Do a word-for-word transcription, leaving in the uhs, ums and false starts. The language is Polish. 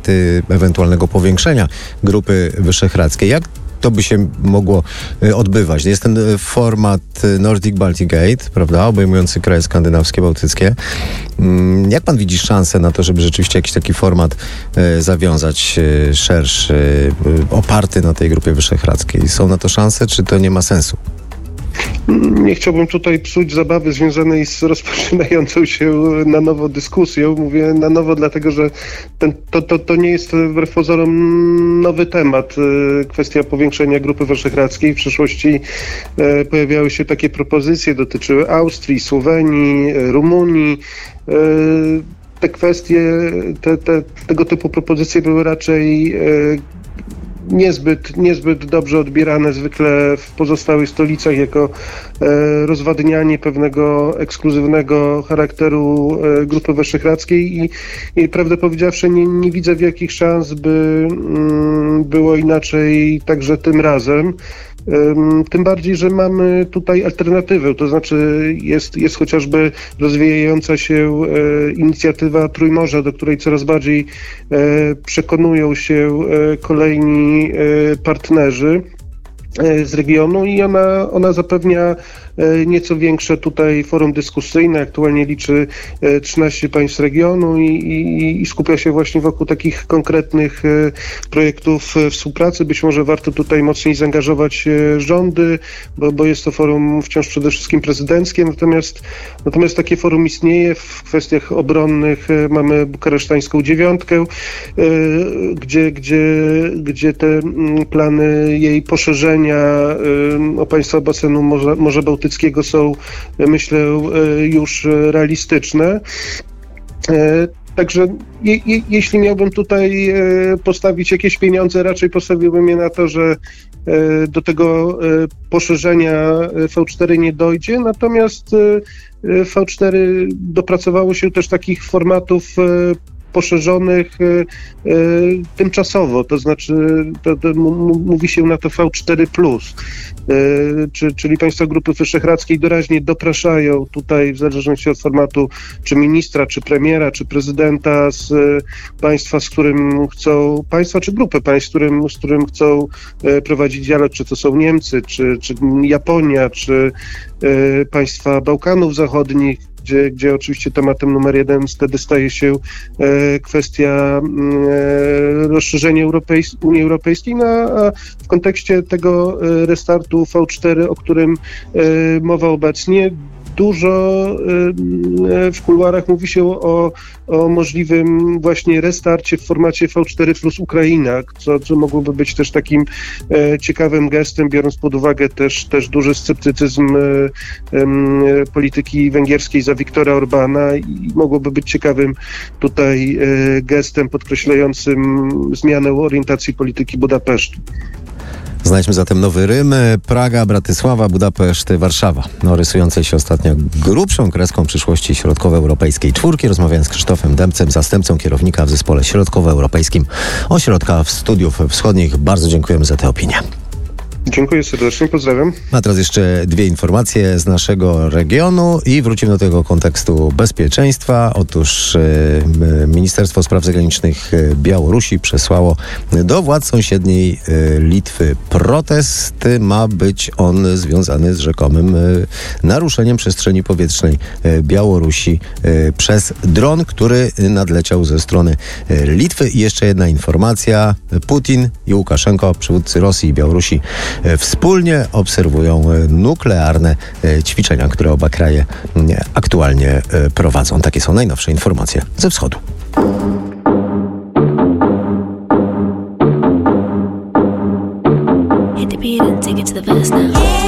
tematy ewentualnego powiększenia Grupy Wyszehradzkiej. Jak to by się mogło odbywać? Jest ten format Nordic Baltic Gate, prawda, obejmujący kraje skandynawskie, bałtyckie. Jak pan widzi szansę na to, żeby rzeczywiście jakiś taki format zawiązać szerszy, oparty na tej Grupie Wyszehradzkiej? Są na to szanse, czy to nie ma sensu? Nie chciałbym tutaj psuć zabawy związanej z rozpoczynającą się na nowo dyskusją. Mówię na nowo, dlatego że ten, to, to, to nie jest wbrew pozorom nowy temat. Kwestia powiększenia Grupy Wyszehradzkiej. W przeszłości pojawiały się takie propozycje, dotyczyły Austrii, Słowenii, Rumunii. Te kwestie, te, te, tego typu propozycje były raczej niezbyt, niezbyt dobrze odbierane zwykle w pozostałych stolicach jako e, rozwadnianie pewnego ekskluzywnego charakteru e, Grupy Wyszehradzkiej i, i prawdę powiedziawszy nie, nie widzę wielkich szans, by mm, było inaczej także tym razem. Tym bardziej, że mamy tutaj alternatywę, to znaczy jest, jest chociażby rozwijająca się e, inicjatywa Trójmorza, do której coraz bardziej e, przekonują się e, kolejni e, partnerzy z regionu i ona, ona zapewnia nieco większe tutaj forum dyskusyjne. Aktualnie liczy trzynaście państw regionu i, i, i skupia się właśnie wokół takich konkretnych projektów współpracy. Być może warto tutaj mocniej zaangażować rządy, bo, bo jest to forum wciąż przede wszystkim prezydenckie, natomiast, natomiast takie forum istnieje. W kwestiach obronnych mamy bukaresztańską dziewiątkę, gdzie, gdzie, gdzie te plany jej poszerzenia o państwa basenu Morza, Morza Bałtyckiego są, myślę, już realistyczne. Także je, je, jeśli miałbym tutaj postawić jakieś pieniądze, raczej postawiłbym je na to, że do tego poszerzenia V cztery nie dojdzie, natomiast V cztery dopracowało się też takich formatów poszerzonych y, y, tymczasowo, to znaczy to, to m- mówi się na to V cztery plus, y, czy, czyli państwa Grupy Wyszehradzkiej doraźnie dopraszają tutaj w zależności od formatu czy ministra, czy premiera, czy prezydenta z y, państwa, z którym chcą, państwa czy grupy państw, z którym, z którym chcą y, prowadzić dialog, czy to są Niemcy, czy, czy Japonia, czy y, państwa Bałkanów Zachodnich, Gdzie, gdzie oczywiście tematem numer jeden wtedy staje się e, kwestia e, rozszerzenia Europejs- Unii Europejskiej, no, a w kontekście tego e, restartu V cztery, o którym e, mowa obecnie, dużo w kuluarach mówi się o, o możliwym właśnie restarcie w formacie V cztery plus Ukraina, co, co mogłoby być też takim e, ciekawym gestem, biorąc pod uwagę też, też duży sceptycyzm e, e, polityki węgierskiej za Viktora Orbana i mogłoby być ciekawym tutaj e, gestem podkreślającym zmianę orientacji polityki Budapesztu. Znajdźmy zatem nowy Rym, Praga, Bratysława, Budapeszt, Warszawa. O rysującej się ostatnio grubszą kreską przyszłości środkowoeuropejskiej czwórki rozmawiałem z Krzysztofem Dębcem, zastępcą kierownika w Zespole Środkowoeuropejskim Ośrodka Studiów Wschodnich. Bardzo dziękujemy za tę opinię. Dziękuję serdecznie, pozdrawiam. A teraz jeszcze dwie informacje z naszego regionu i wrócimy do tego kontekstu bezpieczeństwa. Otóż e, Ministerstwo Spraw Zagranicznych Białorusi przesłało do władz sąsiedniej e, Litwy protest. Ma być on związany z rzekomym e, naruszeniem przestrzeni powietrznej e, Białorusi e, przez dron, który nadleciał ze strony e, Litwy. I jeszcze jedna informacja. Putin i Łukaszenko, przywódcy Rosji i Białorusi, wspólnie obserwują nuklearne ćwiczenia, które oba kraje aktualnie prowadzą. Takie są najnowsze informacje ze wschodu.